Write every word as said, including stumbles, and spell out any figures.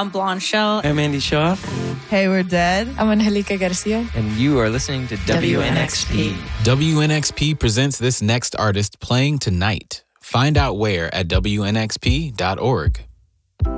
I'm Blanchelle. I'm Andy Schaaf. Hey, we're dead. I'm Angelica Garcia. And you are listening to W N X P. W N X P presents this next artist playing tonight. Find out where at W N X P dot org.